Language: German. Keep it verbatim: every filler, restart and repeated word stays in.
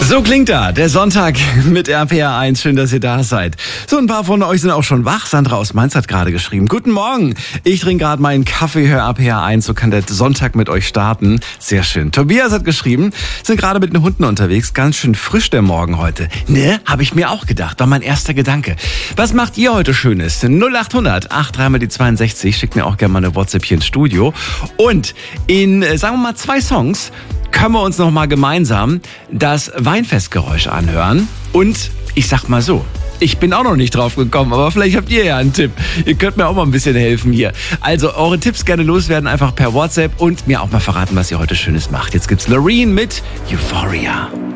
So klingt er, der Sonntag mit R P R eins. Schön, dass ihr da seid. So, ein paar von euch sind auch schon wach. Sandra aus Mainz hat gerade geschrieben. Guten Morgen, ich trinke gerade meinen Kaffee, höre R P R eins, so kann der Sonntag mit euch starten. Sehr schön. Tobias hat geschrieben, sind gerade mit den Hunden unterwegs. Ganz schön frisch der Morgen heute. Ne, habe ich mir auch gedacht. War mein erster Gedanke. Was macht ihr heute Schönes? null acht hundert, acht drei mal die zweiundsechzig. Schickt mir auch gerne mal eine WhatsApp hier ins Studio. Und in, sagen wir mal, zwei Songs können wir uns noch mal gemeinsam das Weinfestgeräusch anhören. Und ich sag mal so, ich bin auch noch nicht drauf gekommen, aber vielleicht habt ihr ja einen Tipp. Ihr könnt mir auch mal ein bisschen helfen hier. Also eure Tipps gerne loswerden, einfach per WhatsApp und mir auch mal verraten, was ihr heute Schönes macht. Jetzt gibt's Loreen mit Euphoria.